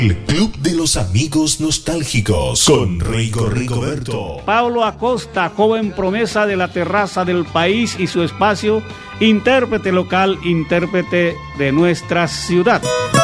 El Club de los Amigos Nostálgicos con Rigoberto. Paulo Acosta, joven promesa de la terraza del país y su espacio, intérprete local, intérprete de nuestra ciudad.